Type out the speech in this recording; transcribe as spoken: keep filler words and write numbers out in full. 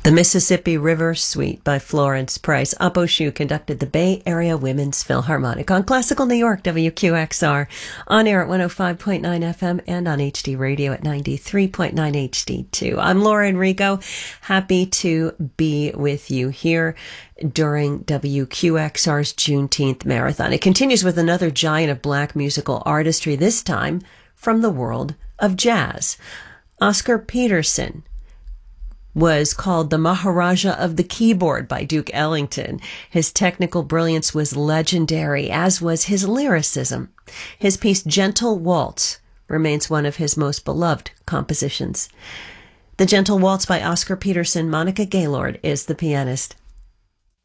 The Mississippi River Suite by Florence Price. Apo Shu conducted the Bay Area Women's Philharmonic on Classical New York, W Q X R, on air at one oh five point nine F M and on H D Radio at ninety-three point nine H D two. I'm Laura Enrico, happy to be with you here during W Q X R's Juneteenth Marathon. It continues with another giant of black musical artistry, this time from the world of jazz. Oscar Peterson was called the Maharaja of the Keyboard by Duke Ellington. His technical brilliance was legendary, as was his lyricism. His piece Gentle Waltz remains one of his most beloved compositions. The Gentle Waltz by Oscar Peterson. Monica Gaylord is the pianist.